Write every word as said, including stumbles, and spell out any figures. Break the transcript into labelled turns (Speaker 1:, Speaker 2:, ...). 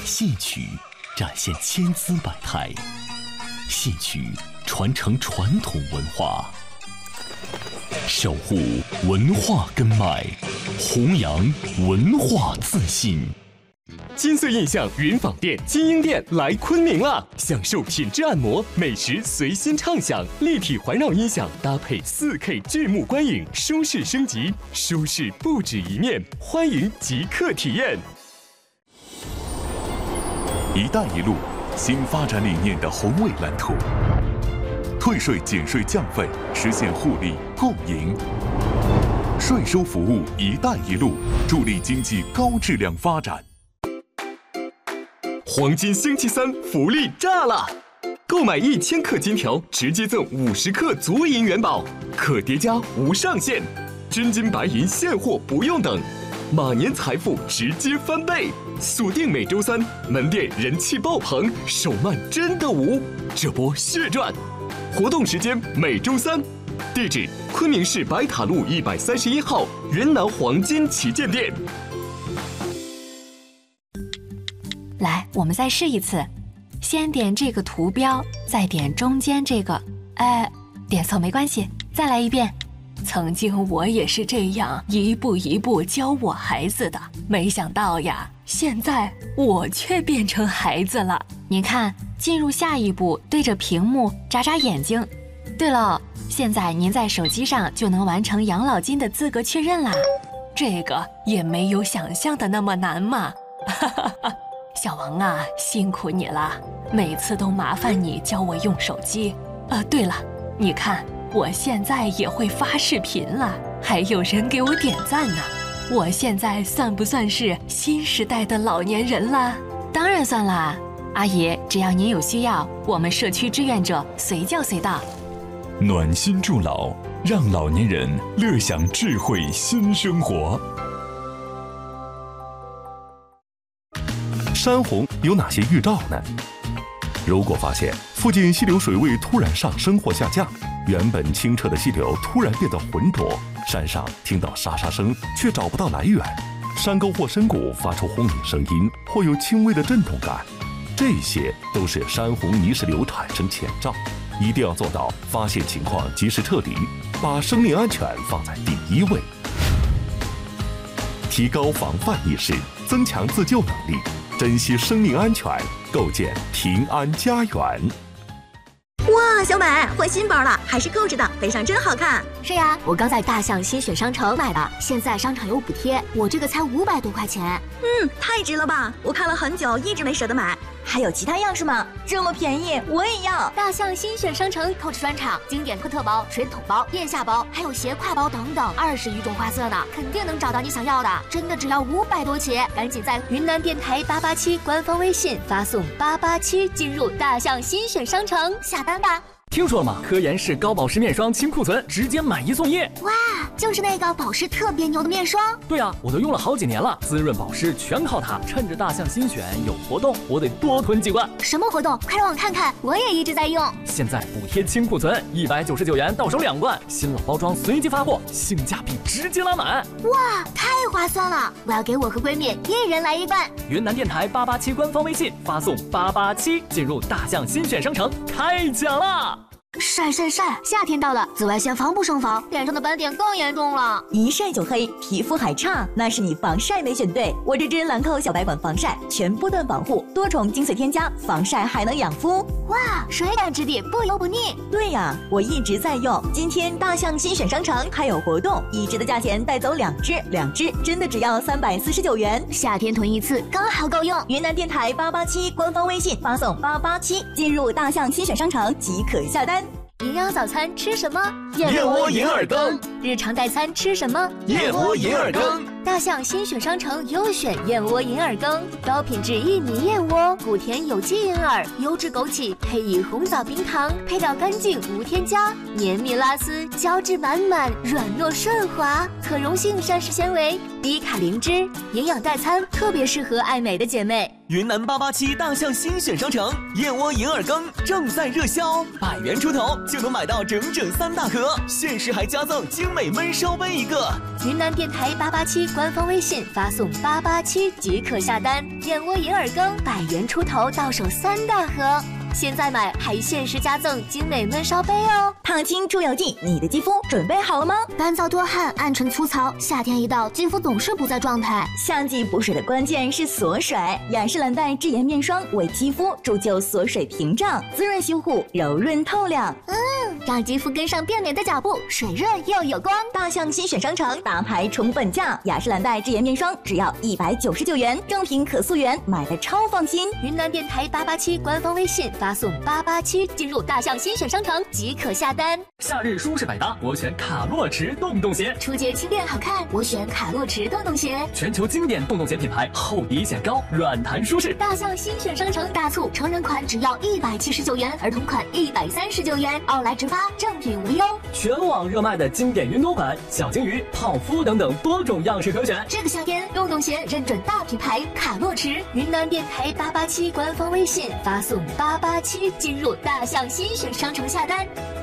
Speaker 1: 戏曲展现千姿百态，戏曲传承传统文化，守护文化根脉，弘扬文化自信。
Speaker 2: 金穗印象云纺店、金鹰店来昆明了，享受品质按摩、美食随心畅享，立体环绕音响搭配 四K 巨幕观影，舒适升级，舒适不止一面，欢迎即刻体验。
Speaker 3: 一带一路新发展理念的宏伟蓝图，退税减税降费，实现互利共赢。税收服务一带一路，助力经济高质量发展。
Speaker 2: 黄金星期三福利炸了！购买一千克金条，直接赠五十克足银元宝，可叠加无上限，真金白银现货不用等，马年财富直接翻倍。锁定每周三，门店人气爆棚，手慢真的无，这波血赚！活动时间每周三，地址昆明市白塔路一百三十一号云南黄金旗舰店。
Speaker 4: 来，我们再试一次，先点这个图标，再点中间这个，哎，点错没关系，再来一遍。曾经我也是这样一步一步教我孩子的，没想到呀，现在我却变成孩子了。您看，进入下一步，对着屏幕眨眨眼睛。对了，现在您在手机上就能完成养老金的资格确认啦，这个也没有想象的那么难嘛。哈哈哈。小王啊，辛苦你了，每次都麻烦你教我用手机。呃，对了，你看我现在也会发视频了，还有人给我点赞呢。我现在算不算是新时代的老年人了？当然算啦，阿姨，只要您有需要，我们社区志愿者随叫随到。
Speaker 5: 暖心助老，让老年人乐享智慧新生活。
Speaker 6: 山洪有哪些预兆呢？如果发现附近溪流水位突然上升或下降，原本清澈的溪流突然变得浑浊，山上听到沙沙声却找不到来源，山沟或深谷发出轰鸣声音或有轻微的震动感，这些都是山洪泥石流产生前兆，一定要做到发现情况及时撤离，把生命安全放在第一位，提高防范意识，增强自救能力，珍惜生命安全，构建平安家园。
Speaker 7: 哇，小美换新包了，还是购置的，背上真好看。
Speaker 8: 是呀，我刚在大象新选商城买的，现在商场有补贴，我这个才五百多块钱。
Speaker 7: 嗯，太值了吧！我看了很久，一直没舍得买。还有其他样式吗？这么便宜，我也要！
Speaker 8: 大象新选商城购置专场，经典科特包、水桶包、腋下包，还有斜挎包等等，二十余种花色呢，肯定能找到你想要的。真的只要五百多起，赶紧在云南电台八八七官方微信发送八八七进入大象新选商城下单吧。
Speaker 9: 听说了吗？科颜氏高保湿面霜清库存，直接买一送一。
Speaker 8: 哇，就是那个保湿特别牛的面霜。
Speaker 9: 对啊，我都用了好几年了，滋润保湿全靠它。趁着大象新选有活动，我得多囤几罐。
Speaker 8: 什么活动？快让我看看，我也一直在用。
Speaker 9: 现在补贴清库存，一百九十九元到手两罐，新老包装随机发货，性价比直接拉满。
Speaker 8: 哇，太划算了！我要给我和闺蜜一人来一罐。
Speaker 9: 云南电台八八七官方微信发送八八七进入大象新选商城，开奖啦！
Speaker 8: 晒晒晒！夏天到了，紫外线防不胜防，脸上的斑点更严重了。
Speaker 7: 一晒就黑，皮肤还差，那是你防晒没选对。我这支兰蔻小白管防晒，全波段防护，多重精粹添加，防晒还能养肤。
Speaker 8: 哇，水感质地，不油不腻。
Speaker 7: 对呀，我一直在用。今天大象新选商城还有活动，一支的价钱带走两支，两支真的只要三百四十九元。
Speaker 8: 夏天囤一次刚好够用。
Speaker 7: 云南电台八八七官方微信发送八八七进入大象新选商城即可下单。
Speaker 8: 营养早餐吃什么？
Speaker 2: 燕窝银耳羹。
Speaker 8: 日常代餐吃什么？
Speaker 2: 燕窝银耳羹。
Speaker 8: 大象新选商城优选燕窝银耳羹，高品质薏米燕窝，谷甜有机银耳，优质枸杞，配以红枣冰糖，配料干净无添加，绵密拉丝，胶质满满，软糯顺滑，可溶性膳食纤维， 低卡灵芝，营养代餐，特别适合爱美的姐妹。
Speaker 10: 云南八八七大象新选商城燕窝银耳羹正在热销，百元出头就能买到整整三大盒，限时还加赠精美焖烧杯一个。
Speaker 8: 云南电台八八七官方微信发送八八七即可下单，燕窝银耳羹百元出头到手三大盒。现在买还限时加赠精美焖烧杯哦！
Speaker 7: 烫青出油剂，你的肌肤准备好了吗？
Speaker 8: 干燥多汗、暗沉粗糙，夏天一到，肌肤总是不在状态。
Speaker 7: 夏季补水的关键是锁水，雅诗兰黛智妍面霜为肌肤铸就锁水屏障，滋润修护，柔润透亮。
Speaker 8: 嗯，让肌肤跟上变美的脚步，水润又有光。
Speaker 7: 大象新选商城大牌重本价，雅诗兰黛智妍面霜只要一百九十九元，正品可溯源，买的超放心。
Speaker 8: 云南电台八八七官方微信发送八八七进入大象新选商城即可下单。
Speaker 9: 夏日舒适百搭，我选卡洛驰洞洞鞋。
Speaker 8: 初阶轻便好看，我选卡洛驰洞洞鞋。
Speaker 9: 全球经典洞洞鞋品牌，厚底显高，软弹舒适。
Speaker 8: 大象新选商城大促，成人款只要一百七十九元，儿童款一百三十九元，奥莱直发，正品无忧。
Speaker 9: 全网热卖的经典云朵款、小金鱼、泡芙等等多种样式可选。
Speaker 8: 这个夏天，洞洞鞋认准大品牌卡洛驰。云南电台八八七官方微信发送八八七进入大象新选商城下单。